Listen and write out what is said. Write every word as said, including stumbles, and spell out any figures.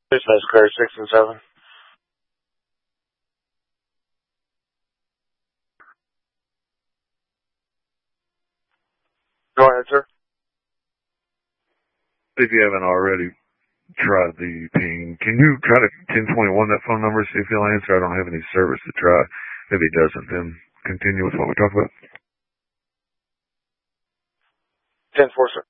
Business clear six and seven. Go ahead, sir. If you haven't already tried the ping, can you try to ten twenty-one that phone number, see if he'll answer? I don't have any service to try. If he doesn't, then continue with what we talked about. ten four, sir.